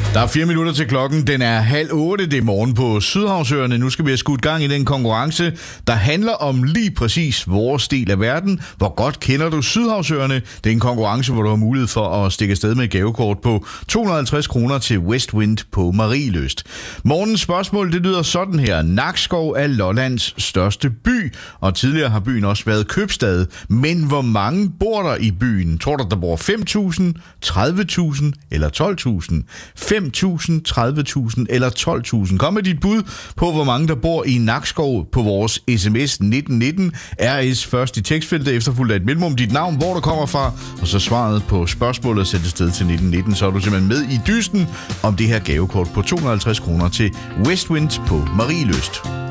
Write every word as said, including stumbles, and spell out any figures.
Der er fire minutter til klokken. Den er halv otte. Det er morgen på Sydhavsøerne. Nu skal vi have skudt gang i den konkurrence, der handler om lige præcis vores del af verden. Hvor godt kender du Sydhavsøerne? Det er en konkurrence, hvor du har mulighed for at stikke afsted med et gavekort på to hundrede og halvtreds kroner til Westwind på Marielyst. Morgens spørgsmål, det lyder sådan her. Nakskov er Lollands største by, og tidligere har byen også været købstad. Men hvor mange bor der i byen? Tror du, der bor fem tusind, tredive tusind eller tolv tusind? fem tusind, tredive tusind eller tolv tusind. Kom med dit bud på, hvor mange der bor i Nakskov på vores sms nitten nitten. R S først i tekstfeltet, efterfulgt af et mellemrum, dit navn, hvor du kommer fra, og så svaret på spørgsmålet sættes sted til nitten nitten. Så er du simpelthen med i dysten om det her gavekort på to hundrede og halvtreds kroner til Westwind på Marielyst.